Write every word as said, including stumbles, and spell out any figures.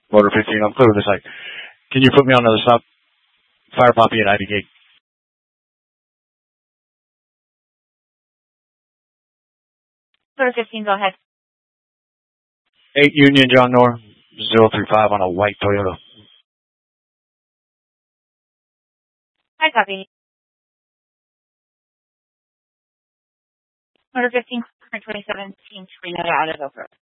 Motor fifteen, I'm clear with the site. Can you put me on another stop? Fire Poppy and Ivy Gate. Motor fifteen, go ahead. eight Union John North, zero three five on a white Toyota. Hi, copy. Motor fifteen, twenty seventeen, Toyota out of Oak Grove.